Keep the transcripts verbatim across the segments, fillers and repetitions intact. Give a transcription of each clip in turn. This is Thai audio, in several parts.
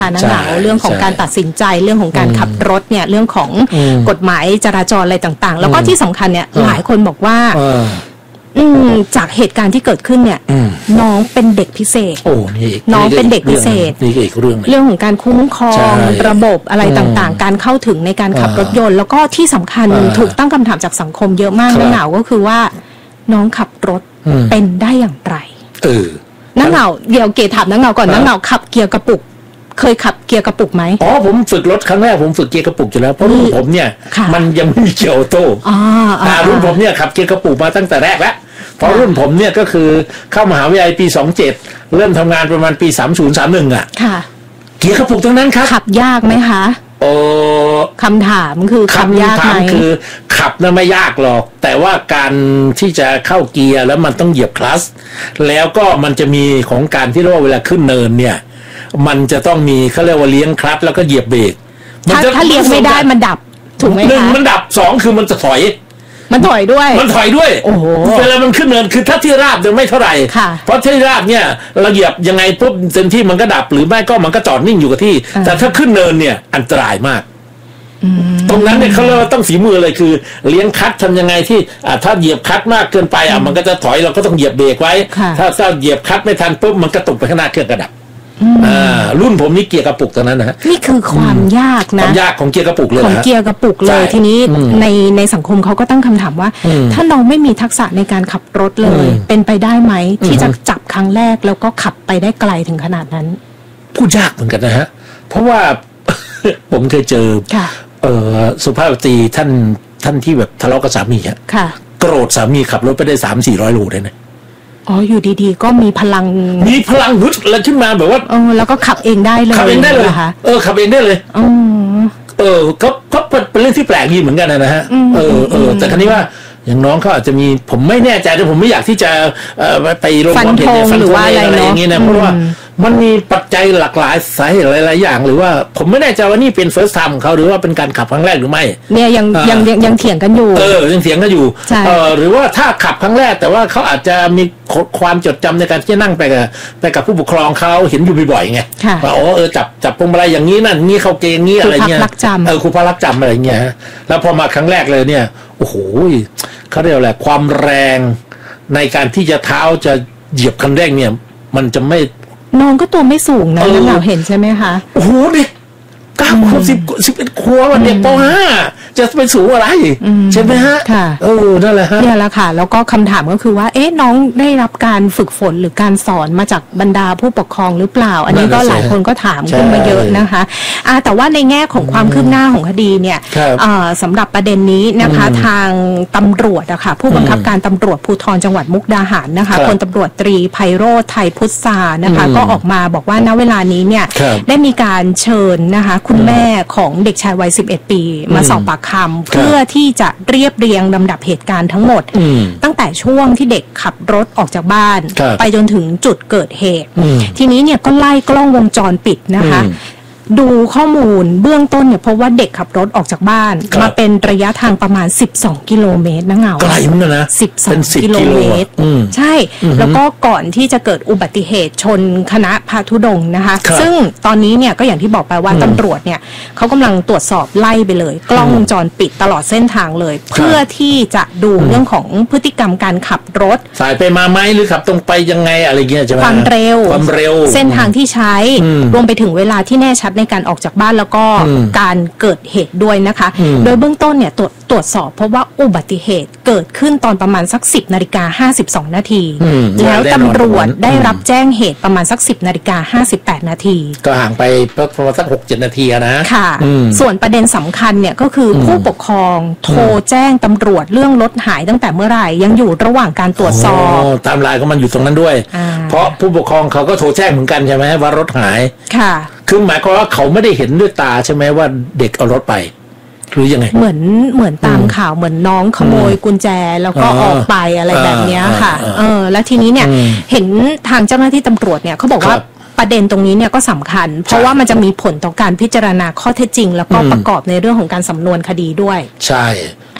นะเหงาเรื่องของการตัดสินใจเรื่องของการขับรถเนี่ยเรื่องของกฎหมายจราจรอะไรต่างๆแล้วก็ที่สำคัญเนี่ยหลายคนบอกว่าจากเหตุการณ์ที่เกิดขึ้นเนี่ยน้องเป็นเด็กพิเศษน้องเป็นเด็กพิเศษเรื่องเรื่องของการคุ้มครองระบบอะไรต่างๆการเข้าถึงในการขับรถยนต์แล้วก็ที่สำคัญถูกตั้งคำถามจากสังคมเยอะมากนะเหงาก็คือว่าน้องขับรถเป็นได้อย่างไรเออน้าเหงาเดี๋ยวเกถามน้าเหงาก่อนน้าเหงาขับเกียร์กระปุกเคยขับเกียร์กระปุกไหมอ๋อผมฝึกรถครั้งแรกผมฝึกเกียร์กระปุกอยู่แล้วเพราะรุ่นผมเนี่ยมันยังไม่มีเกียร์ออโต้อ่ารุ่นผมเนี่ยขับเกียร์กระปุกมาตั้งแต่แรกแล้วเพราะรุ่นผมเนี่ยก็คือเข้ามหาวิทยาลัยปีสองสิบเจ็ดเริ่มทำงานประมาณปีสามสิบ สามสิบเอ็ดอ่ะค่ะเกียร์กระปุกทั้งนั้นครับขับยากไหมคะโอ้คำถามคือขับยากไหมคือขับน่ะไม่ยากหรอกแต่ว่าการที่จะเข้าเกียร์แล้วมันต้องเหยียบคลัตช์แล้วก็มันจะมีของการที่เรียกว่าเวลาขึ้นเนินเนี่ยมันจะต้องมีเขาเรียกว่าเลี้ยงคลัตช์แล้วก็เหยียบเบรกถ้าถ้าเลี้ยงไม่ได้มันดับถูกไหมคะหนึ่งมันดับสองคือมันจะถอยมันถอยด้วยมันถอยด้วยโอ้โหเวลามันขึ้นเนินคือถ้าที่ราบยังไม่เท่าไหร่เพราะที่ราบเนี่ยเราเหยียบยังไงปุ๊บเต็มที่มันก็ดับหรือไม่ก็มันก็จอดนิ่งอยู่กับที่แต่ถ้าขึ้นเนินเนี่ยอันตรายมากตรงนั้นเนี่ยเขาเรียกว่าต้องฝีมือเลยคือเลี้ยงคัดทำยังไงที่ถ้าเหยียบคัดมากเกินไปอ่ะมันก็จะถอยเราก็ต้องเหยียบเบรกไว้ถ้าถ้าเหยียบคัดไม่ทันปุ๊บมันก็ตกไปข้างหน้าเครื่องกระดับอ่ารุ่นผมนี่เกียร์กระปุกตอนนั้นนะฮะนี่คือความยากนะความยากของเกียร์กระปุกเลยของเกียร์กระปุกเลยทีนี้ในในสังคมเขาก็ตั้งคำถามว่าถ้าน้องไม่มีทักษะในการขับรถเลยเป็นไปได้ไหมที่จะจับครั้งแรกแล้วก็ขับไปได้ไกลถึงขนาดนั้นพูดยากเหมือนกันนะฮะเพราะว่า ผมเคยเจอเอ่อสุภาพสตรีท่านท่านที่แบบทะเลาะกับสามีอ่ะโกรธสามีขับรถไปได้สามสี่ร้อยโลได้นะอ๋ออยู่ดีๆก็มีพลังมีพลังฮึดอะไรขึ้นมาแบบว่าเออแล้วก็ขับเองได้เลยขับเองได้เลยนะคะเออขับเองได้เลยอ๋อเออก็ก็เป็นเรื่องที่แปลกดีเหมือนกันนะฮะเออเออแต่ครั้นี้ว่าอย่างน้องเขาอาจจะมีผมไม่แน่ใจแต่ผมไม่อยากที่จะเอ่อไปลงความเห็นในฟันธงอะไรอย่างงี้นะเพราะว่ามันมีปัจจัยหลากหลายสาเหตุหลายๆอย่างหรือว่าผมไม่แน่ใจว่านี่เป็น first time ของเขาหรือว่าเป็นการขับครั้งแรกหรือไม่เนี่ยยังยังยังเถียงกันอยู่เออยังเถียงกันอยู่เออหรือว่าถ้าขับครั้งแรกแต่ว่าเขาอาจจะมีความจดจำในการที่จะนั่งไปกับไปกับผู้ปกครองเขาเห็นอยู่บ่อยๆไงว่าอ๋อเออจับจับพวงมาลัยอย่างนี้นั่นงี้เขาเกงงี้อะไรเงี้ยเออครูพักรักจำอะไรเงี้ยแล้วพอมาครั้งแรกเลยเนี่ยโอ้โหเขาเรียกอะไรความแรงในการที่จะเท้าจะเหยียบคันเร่งเนี่ยมันจะไม่น้องก็ตัวไม่สูงนะแล้วเราเห็นใช่ไหมคะโอ้โหเด็กเก้าขวบสิบสิบเอ็ดขวบเด็กป.ห้าจะไปสูงอะไรใช่ไหมฮะค่ะเออนั่นแหละฮะเนี่ยแหละค่ะแล้วก็คำถามก็คือว่าเอ๊ะน้องได้รับการฝึกฝนหรือการสอนมาจากบรรดาผู้ปกครองหรือเปล่าอันนี้ก็หลายคนก็ถามขึ้นมาเยอะนะคะอ่าแต่ว่าในแง่ของความคืบหน้าของคดีเนี่ยสำหรับประเด็นนี้นะคะทางตำรวจอะค่ะผู้บังคับการตำรวจภูธรจังหวัดมุกดาหารนะคะพลตำรวจตรีไพโรจน์ไทยพุทธานะคะก็ออกมาบอกว่าณเวลานี้เนี่ยได้มีการเชิญนะคะคุณแม่ของเด็กชายวัยสิบเอ็ดปีมาสอบปากคำเพื่อที่จะเรียบเรียงลำดับเหตุการณ์ทั้งหมดตั้งแต่ช่วงที่เด็กขับรถออกจากบ้านไปจนถึงจุดเกิดเหตุทีนี้เนี่ยก็ไล่กล้องวงจรปิดนะคะดูข้อมูลเบื้องต้นเนี่ยพบว่าเด็กขับรถออกจากบ้านมาเป็นระยะทางประมาณสิบสองกิโลเมตรนะเหงาไกลเหมือนกันนะสิบสองกิโลเมตรใช่แล้วก็ก่อนที่จะเกิดอุบัติเหตุชนคณะพาธุดงค์นะคะซึ่งตอนนี้เนี่ยก็อย่างที่บอกไปว่าตำรวจเนี่ยเขากำลังตรวจสอบไล่ไปเลยกล้องวงจรปิดตลอดเส้นทางเลยเพื่อที่จะดูเรื่องของพฤติกรรมการขับรถสายไปมาไหมหรือขับตรงไปยังไงอะไรเงี้ยใช่ไหมความเร็วความเร็วเส้นทางที่ใช้รวมไปถึงเวลาที่แน่ชัดในการออกจากบ้านแล้วก็การเกิดเหตุด้วยนะคะโดยเบื้องต้นเนี่ยตรวจตรวจสอบเพราะว่าอุบัติเหตุเกิดขึ้นตอนประมาณสักสิบนาฬิกาห้าสิบสองนาทีแล้วตำรวจได้รับแจ้งเหตุประมาณสักสิบนาฬิกาห้าสิบแปดนาทีก็ห่างไปประมาณสักหกเจ็ดนาทีนะค่ะส่วนประเด็นสำคัญเนี่ยก็คือผู้ปกครองโทรแจ้งตำรวจเรื่องรถหายตั้งแต่เมื่อไหร่ยังอยู่ระหว่างการตรวจสอบตามไลน์ก็มันอยู่ตรงนั้นด้วยเพราะผู้ปกครองเขาก็โทรแจ้งเหมือนกันใช่ไหมว่ารถหายค่ะคือหมายความว่าเขาไม่ได้เห็นด้วยตาใช่ไหมว่าเด็กเอารถไปหรือยังไงเหมือนเหมือนตามข่าวเหมือนน้องขโมยกุญแจแล้วก็ออกไปอะไรแบบนี้ค่ะเออแล้วทีนี้เนี่ยเห็นทางเจ้าหน้าที่ตำรวจเนี่ยเขาบอกว่าประเด็นตรงนี้เนี่ยก็สำคัญเพราะว่ามันจะมีผลต่อการพิจารณาข้อเท็จจริงแล้วก็ประกอบในเรื่องของการสำนวนคดีด้วยใช่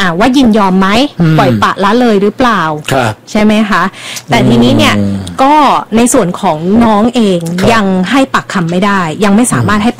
อ่าว่ายินยอมไหมปล่อยปละละเลยหรือเปล่าใช่ไหมคะแต่ทีนี้เนี่ยก็ในส่วนของน้องเองยังให้ปากคำไม่ได้ยังไม่สามารถให้